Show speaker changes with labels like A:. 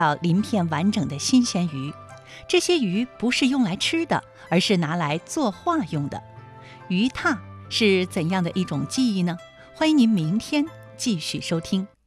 A: 到鳞片完整的新鲜鱼。这些鱼不是用来吃的，而是拿来作画用的。鱼拓是怎样的一种技艺呢？欢迎您明天继续收听。